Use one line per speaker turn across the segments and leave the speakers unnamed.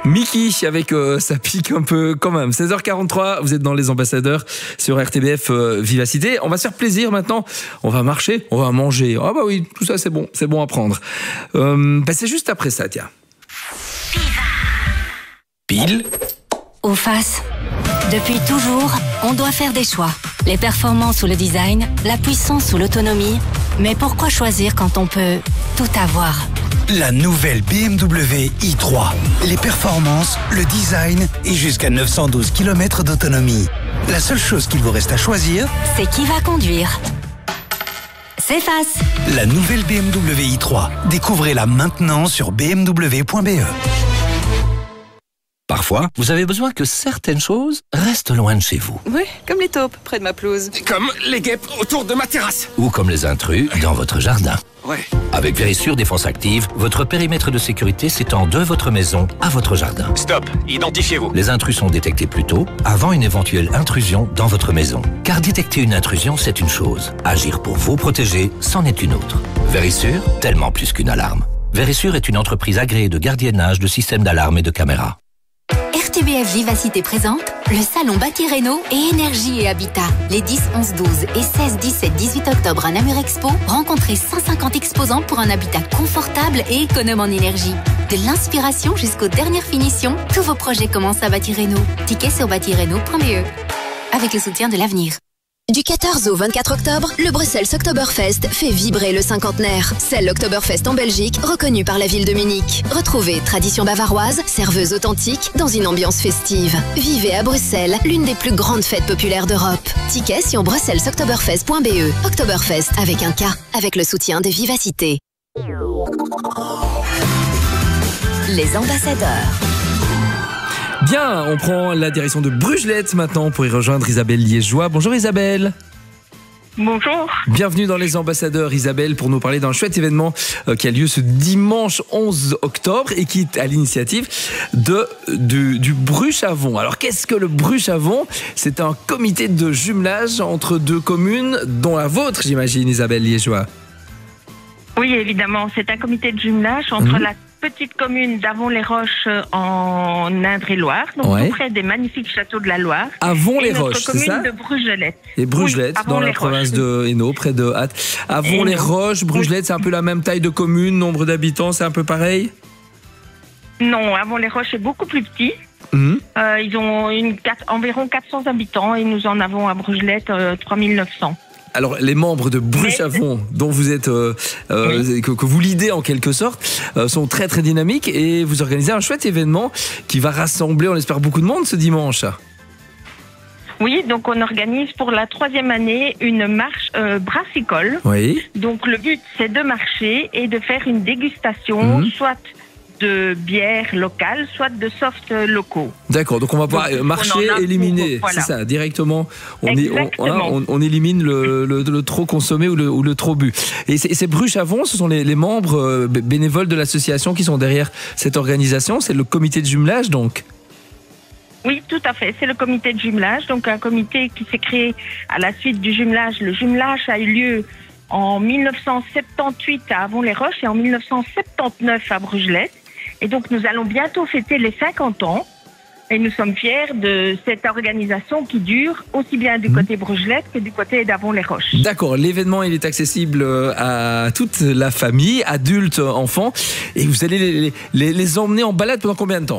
Mickey avec ça pique un peu quand même. 16h43, vous êtes dans Les Ambassadeurs sur RTBF Vivacité. On va se faire plaisir maintenant. On va marcher, on va manger. Ah bah oui, tout ça c'est bon à prendre. C'est juste après ça, tiens. Pile
ou face. Depuis toujours, on doit faire des choix. Les performances ou le design, la puissance ou l'autonomie. Mais pourquoi choisir quand on peut tout avoir ?
La nouvelle BMW i3. Les performances, le design et jusqu'à 912 km d'autonomie. La seule chose qu'il vous reste à choisir,
c'est qui va conduire. C'est face.
La nouvelle BMW i3. Découvrez-la maintenant sur bmw.be.
Parfois, vous avez besoin que certaines choses restent loin de chez vous.
Oui, comme les taupes près de ma pelouse.
Comme les guêpes autour de ma terrasse.
Ou comme les intrus dans votre jardin.
Ouais.
Avec Vérissure Défense Active, votre périmètre de sécurité s'étend de votre maison à votre jardin.
Stop, identifiez-vous.
Les intrus sont détectés plus tôt, avant une éventuelle intrusion dans votre maison. Car détecter une intrusion, c'est une chose. Agir pour vous protéger, c'en est une autre. Vérissure, tellement plus qu'une alarme. Vérissure est une entreprise agréée de gardiennage de systèmes d'alarme et de caméras.
RTBF Vivacité présente le salon Bâti Réno et Énergie et Habitat. Les 10, 11, 12 et 16, 17, 18 octobre à Namur Expo, rencontrez 150 exposants pour un habitat confortable et économe en énergie. De l'inspiration jusqu'aux dernières finitions, tous vos projets commencent à Bâti Réno. Ticket sur bâtireno.be. Avec le soutien de l'avenir.
Du 14 au 24 octobre, le Bruxelles Oktoberfest fait vibrer le cinquantenaire. C'est l'Oktoberfest en Belgique, reconnu par la ville de Munich. Retrouvez tradition bavaroise, serveuse authentique, dans une ambiance festive. Vivez à Bruxelles, l'une des plus grandes fêtes populaires d'Europe. Tickets sur bruxellesoktoberfest.be. Oktoberfest avec un K, avec le soutien de Vivacité.
Les Ambassadeurs.
Bien, on prend la direction de Brugelette maintenant pour y rejoindre Isabelle Liégeois. Bonjour Isabelle.
Bonjour.
Bienvenue dans Les Ambassadeurs, Isabelle, pour nous parler d'un chouette événement qui a lieu ce dimanche 11 octobre et qui est à l'initiative du Bruchavon. Alors, qu'est-ce que le Bruchavon ? C'est un comité de jumelage entre deux communes, dont la vôtre, j'imagine, Isabelle Liégeois.
Oui, évidemment. C'est un comité de jumelage entre la petite commune d'Avon-les-Roches en Indre-et-Loire, donc tout près des magnifiques châteaux de la Loire.
Avon-les-Roches, c'est ça ?
Et notre commune de Brugelette.
Et Brugelette, dans la province de Hainaut, près de Hatt. Avon-les-Roches, Brugelette, c'est un peu la même taille de commune, nombre d'habitants, c'est un peu pareil ?
Non, Avon-les-Roches est beaucoup plus petit. Ils ont environ 400 habitants et nous en avons à Brugelette 3900.
Alors, les membres de Bruchavon, dont vous êtes, que vous leadez en quelque sorte, sont très très dynamiques et vous organisez un chouette événement qui va rassembler, on espère, beaucoup de monde ce dimanche.
Oui, donc on organise pour la 3e année une marche brassicole.
Oui.
Donc le but, c'est de marcher et de faire une dégustation, soit de bières locales, soit de softs locaux.
D'accord, donc on va pouvoir marcher, éliminer, voilà. C'est ça, directement. On élimine le trop consommé ou le trop bu. Et ces Bruchavon, ce sont les membres bénévoles de l'association qui sont derrière cette organisation, c'est le comité de jumelage donc ?
Oui, tout à fait, c'est le comité de jumelage, donc un comité qui s'est créé à la suite du jumelage. Le jumelage a eu lieu en 1978 à Avon-les-Roches et en 1979 à Brugelette. Et donc, nous allons bientôt fêter les 50 ans. Et nous sommes fiers de cette organisation qui dure aussi bien du côté Brugelette que du côté d'Avon-les-Roches.
D'accord, l'événement il est accessible à toute la famille, adultes, enfants. Et vous allez les emmener en balade pendant combien de temps ?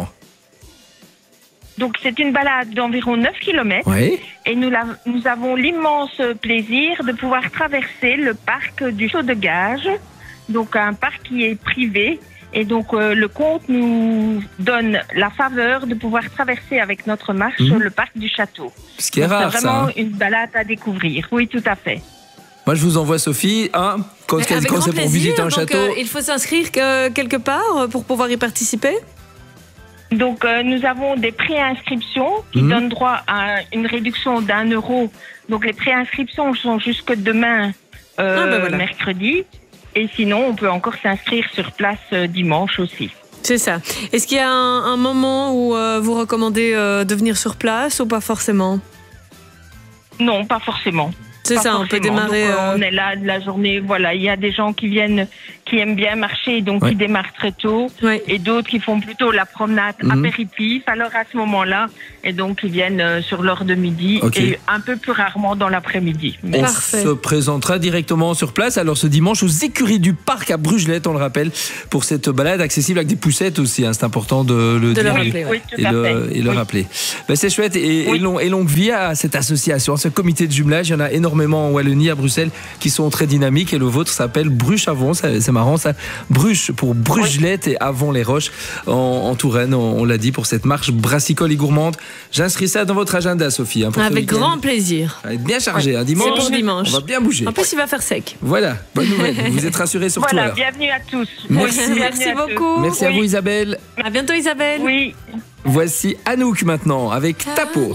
Donc, c'est une balade d'environ 9 km.
Oui.
Et nous avons l'immense plaisir de pouvoir traverser le parc du Chaux de Gage. Donc, un parc qui est privé. Et donc, le comte nous donne la faveur de pouvoir traverser avec notre marche le parc du château.
Ce qui est rare,
c'est vraiment une balade à découvrir. Oui, tout à fait.
Moi, je vous envoie Sophie. Quand c'est pour visiter un château.
Il faut s'inscrire quelque part pour pouvoir y participer ?
Donc, nous avons des préinscriptions qui donnent droit à une réduction d'1 euro. Donc, les préinscriptions sont jusque demain, mercredi. Et sinon, on peut encore s'inscrire sur place dimanche aussi.
C'est ça. Est-ce qu'il y a un moment où vous recommandez de venir sur place ou pas forcément ?
Non, pas forcément.
C'est
Pas
ça, on peut
forcément.
démarrer.
Donc, on est là de la journée. Voilà, il y a des gens qui aiment bien marcher, donc
Ouais.
qui démarrent très tôt,
Ouais.
et d'autres qui font plutôt la promenade apéritif. Alors à ce moment-là, et donc ils viennent sur l'heure de midi
Ok.
et un peu plus rarement dans l'après-midi.
On
Parfait.
se présentera directement sur place, alors ce dimanche, aux écuries du parc à Brugelette, on le rappelle, pour cette balade accessible avec des poussettes aussi, hein, c'est important de le
De le
dire
rappeler,
Oui, tout
et
à
le
fait.
rappeler. Ben, c'est chouette, et
Oui.
longue vie à cette association, à ce comité de jumelage. Il y en a énormément en Wallonie, à Bruxelles, qui sont très dynamiques, et le vôtre s'appelle Bruche-Avon, c'est marrant ça, Bruche pour Brugelette et Avon-les-Roches en Touraine, on l'a dit, pour cette marche brassicole et gourmande. J'inscris ça dans votre agenda, Sophie. Hein, pour ce
Avec
week-end.
grand plaisir.
Ça va être bien chargé, un dimanche.
C'est pour dimanche.
On va bien bouger.
En plus, il va faire sec.
Voilà, bonne nouvelle. Vous êtes rassurés surtout
Voilà,
alors.
bienvenue à tous.
Merci.
Oui, bienvenue
Merci
à tous.
beaucoup.
Merci à
Oui.
vous Isabelle.
À bientôt, Isabelle.
Oui.
Voici Anouk maintenant avec Tapo.